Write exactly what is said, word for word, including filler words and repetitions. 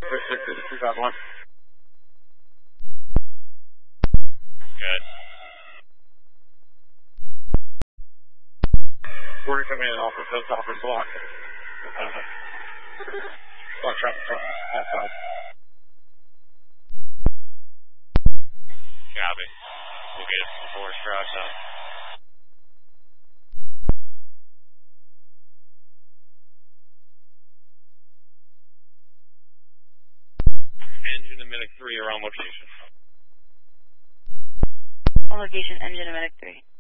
three six eight three five one. Good. We're coming in off the fence office block. Uh, block traffic from outside. Copy. We'll get some force for outside. Engine and medic three are on location. On location, engine and medic three.